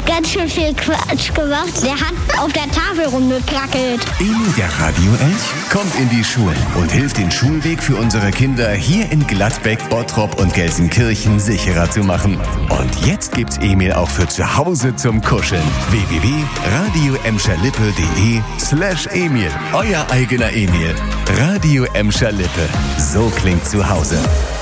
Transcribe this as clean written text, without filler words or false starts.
hat ganz schön viel Quatsch gemacht. Der hat auf der Tafel rumgekrackelt. Emil, der Radioelch, kommt in die Schulen und hilft den Schulweg für unsere Kinder hier in Gladbeck, Bottrop und Gelsenkirchen sicherer zu machen. Und jetzt gibt's Emil auch für zu Hause zum Kuscheln. www.radioemscherlippe.de/Emil. Euer eigener Emil. Radio Emscher Lippe. So klingt zu Hause.